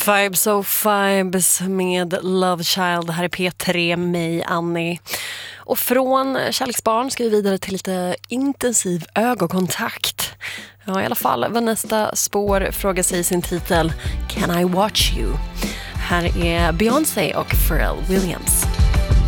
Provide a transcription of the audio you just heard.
Vibes of Vibes med Love Child. Här är P3, mig, Annie. Och från kärleksbarn ska vi vidare till lite intensiv ögonkontakt. Ja, i alla fall vad nästa spår frågar sig i sin titel Can I Watch You? Här är Beyoncé och Pharrell Williams.